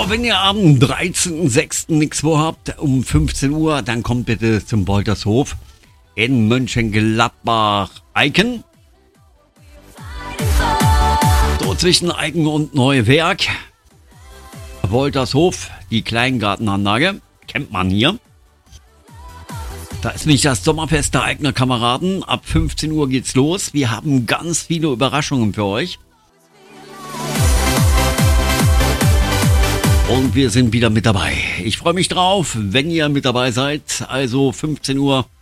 wenn ihr am 13.06. nichts vorhabt, um 15 Uhr, dann kommt bitte zum Boltershof in Mönchengladbach-Eicken. So zwischen Eicken und Neuwerk. Woltershof, die Kleingartenanlage, kennt man hier. Da ist nämlich das Sommerfest der Eigner Kameraden. Ab 15 Uhr geht's los. Wir haben ganz viele Überraschungen für euch. Und wir sind wieder mit dabei. Ich freue mich drauf, wenn ihr mit dabei seid. Also 15 Uhr